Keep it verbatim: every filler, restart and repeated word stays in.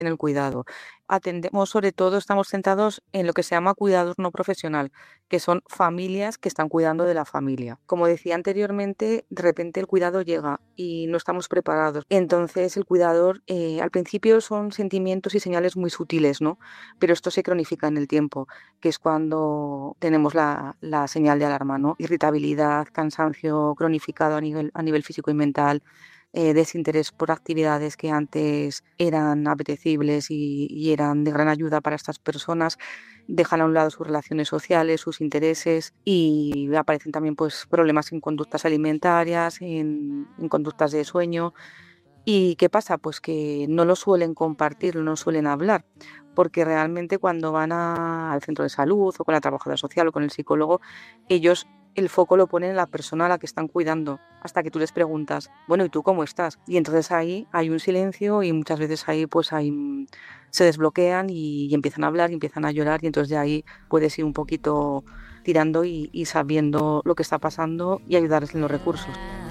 en el cuidado. Atendemos, sobre todo, estamos centrados en lo que se llama cuidador no profesional, que son familias que están cuidando de la familia. Como decía anteriormente, de repente el cuidado llega y no estamos preparados. Entonces el cuidador, eh, al principio son sentimientos y señales muy sutiles, ¿no? Pero esto se cronifica en el tiempo, que es cuando tenemos la, la señal de alarma, ¿no? Irritabilidad, cansancio cronificado a nivel, a nivel físico y mental, eh, desinterés por actividades que antes eran apetecibles y, y eran de gran ayuda para estas personas, dejan a un lado sus relaciones sociales, sus intereses y aparecen también pues, problemas en conductas alimentarias, en, en conductas de sueño. ¿Y qué pasa? Pues que no lo suelen compartir, no lo suelen hablar, porque realmente cuando van a- al centro de salud o con la trabajadora social o con el psicólogo, ellos el foco lo ponen en la persona a la que están cuidando, hasta que tú les preguntas, bueno, ¿y tú cómo estás? Y entonces ahí hay un silencio y muchas veces ahí pues ahí mm, se desbloquean y, y empiezan a hablar y empiezan a llorar y entonces de ahí puedes ir un poquito tirando y, y sabiendo lo que está pasando y ayudarles en los recursos.